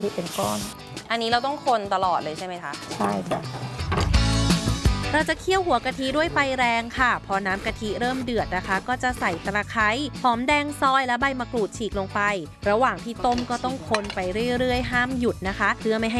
ที่เป็นก้อนอันนี้เราต้องคนตลอดเลยใช่ไหมคะใช่จ้ะเราจะเคี่ยวหัวกะทิด้วยไฟแรงค่ะพอน้ำกะทิเริ่มเดือดนะคะก็จะใส่ตะไคร้หอมแดงซอยและใบมะกรูดฉีกลงไประหว่างที่ต้มก็ต้องคนไปเรื่อยๆห้ามหยุดนะคะเพื่อไม่ให้